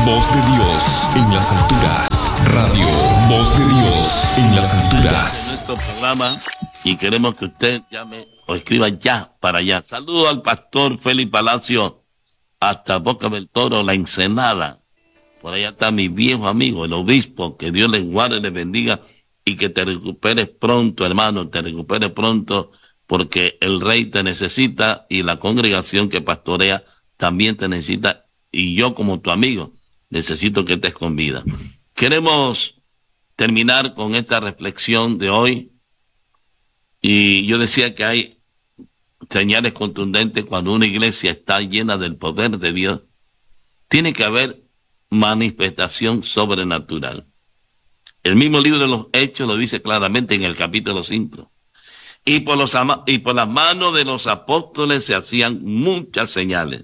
Voz de Dios en las alturas. Radio Voz de Dios en las alturas. Nuestro programa y queremos que usted llame o escriba ya para allá. Saludo al pastor Félix Palacio hasta Boca del Toro, La Ensenada. Por allá está mi viejo amigo, el obispo. Que Dios le guarde, le bendiga y que te recuperes pronto, hermano. Te recuperes pronto porque el rey te necesita y la congregación que pastorea también te necesita. Y yo como tu amigo necesito que estés con vida. Queremos terminar con esta reflexión de hoy. Y yo decía que hay señales contundentes cuando una iglesia está llena del poder de Dios. Tiene que haber manifestación sobrenatural. El mismo libro de los Hechos lo dice claramente en el capítulo 5. Y por las manos de los apóstoles se hacían muchas señales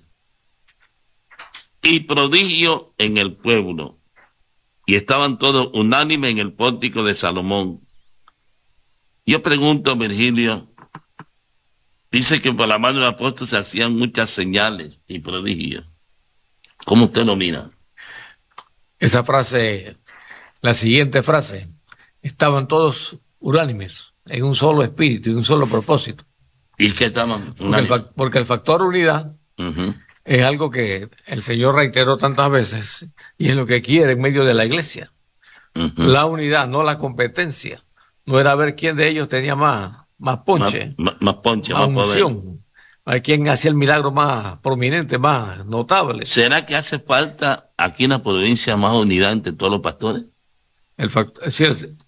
y prodigios en el pueblo. Y estaban todos unánimes en el pórtico de Salomón. Yo pregunto, Virgilio, dice que por la mano del apóstol se hacían muchas señales y prodigios. ¿Cómo usted lo mira? Esa frase, la siguiente frase, estaban todos unánimes, en un solo espíritu y un solo propósito. ¿Y qué estaban? Porque el factor unidad es algo que el Señor reiteró tantas veces y es lo que quiere en medio de la iglesia. La unidad, no la competencia. No era ver quién de ellos tenía más ponche, más unción, poder. a quién hacía el milagro más prominente, más notable. ¿Será que hace falta aquí en la provincia más unidad entre todos los pastores?